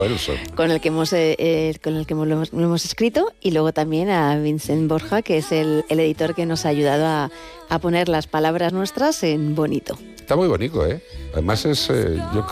con el que lo hemos escrito, y luego también a Vincent Borja, que es el editor que nos ha ayudado a poner las palabras nuestras en bonito. Está muy bonito, ¿eh? Además yo